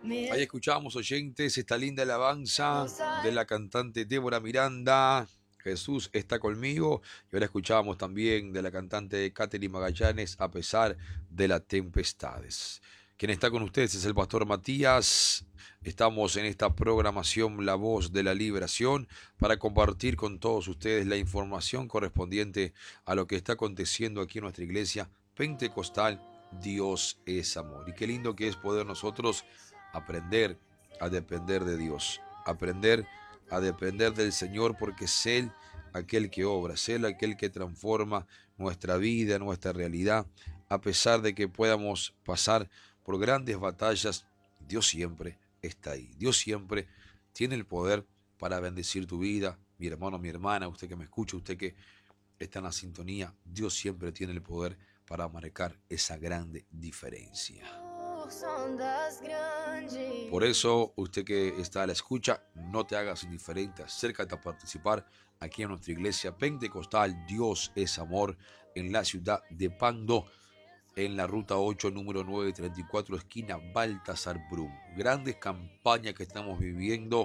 Ahí escuchamos, oyentes, esta linda alabanza de la cantante Débora Miranda. Jesús está conmigo. Y ahora escuchábamos también de la cantante Catherine Magallanes, A pesar de las tempestades. Quien está con ustedes es el pastor Matías. Estamos en esta programación La Voz de la Liberación para compartir con todos ustedes la información correspondiente a lo que está aconteciendo aquí en nuestra iglesia pentecostal. Dios es amor. Y qué lindo que es poder nosotros aprender a depender de Dios, aprender a depender del Señor, porque es Él aquel que obra, es Él aquel que transforma nuestra vida, nuestra realidad. A pesar de que podamos pasar por grandes batallas, Dios siempre está ahí. Dios siempre tiene el poder para bendecir tu vida. Mi hermano, mi hermana, usted que me escucha, usted que está en la sintonía, Dios siempre tiene el poder para marcar esa grande diferencia. Por eso, usted que está a la escucha, no te hagas indiferente, acércate a participar aquí en nuestra iglesia pentecostal Dios es Amor, en la ciudad de Pando, en la ruta 8, número 934, esquina Baltasar Brum. Grandes campañas que estamos viviendo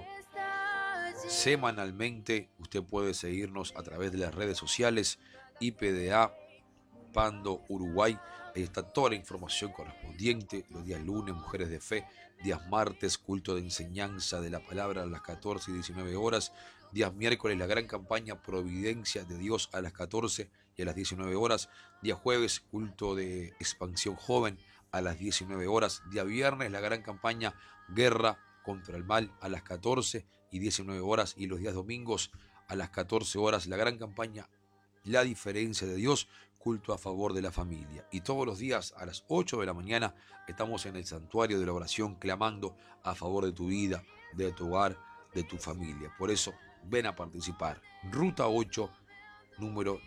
semanalmente. Usted puede seguirnos a través de las redes sociales, IPDA Pando Uruguay. Ahí está toda la información correspondiente. Los días lunes, Mujeres de Fe. Días martes, culto de enseñanza de la palabra a las 14 y 19 horas. Días miércoles, la gran campaña Providencia de Dios a las 14 y a las 19 horas. Día jueves, culto de expansión joven a las 19 horas. Día viernes, la gran campaña Guerra contra el Mal a las 14 y 19 horas. Y los días domingos a las 14 horas, la gran campaña La Diferencia de Dios, culto a favor de la familia. Y todos los días a las 8 de la mañana estamos en el santuario de la oración clamando a favor de tu vida, de tu hogar, de tu familia. Por eso, ven a participar. Ruta 8, número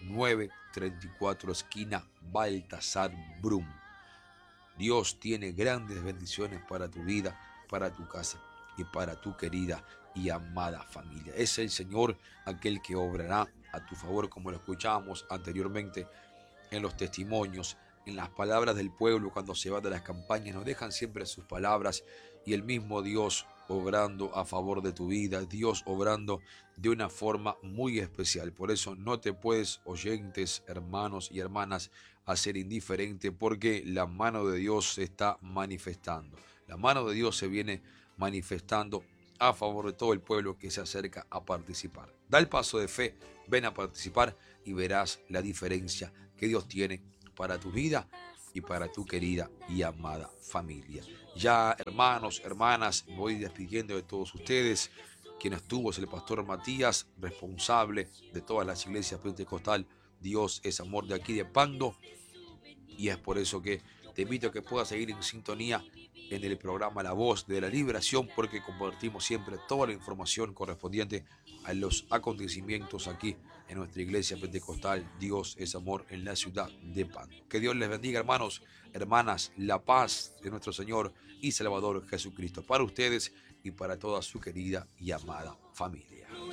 934, esquina Baltasar Brum. Dios tiene grandes bendiciones para tu vida, para tu casa y para tu querida y amada familia. Es el Señor aquel que obrará a tu favor, como lo escuchábamos anteriormente en los testimonios, en las palabras del pueblo cuando se va de las campañas. Nos dejan siempre sus palabras y el mismo Dios obrando a favor de tu vida, Dios obrando de una forma muy especial. Por eso no te puedes, oyentes, hermanos y hermanas, hacer indiferente, porque la mano de Dios se está manifestando. La mano de Dios se viene manifestando a favor de todo el pueblo que se acerca a participar. Da el paso de fe, ven a participar y verás la diferencia que Dios tiene para tu vida y para tu querida y amada familia. Ya, hermanos, hermanas, me voy despidiendo de todos ustedes. Quien estuvo es el pastor Matías, responsable de todas las iglesias pentecostal. Dios es amor de aquí de Pando. Y es por eso que te invito a que puedas seguir en sintonía en el programa La Voz de la Liberación, porque compartimos siempre toda la información correspondiente a los acontecimientos aquí en nuestra iglesia pentecostal Dios es Amor, en la ciudad de Pando. Que Dios les bendiga, hermanos, hermanas, la paz de nuestro Señor y Salvador Jesucristo para ustedes y para toda su querida y amada familia.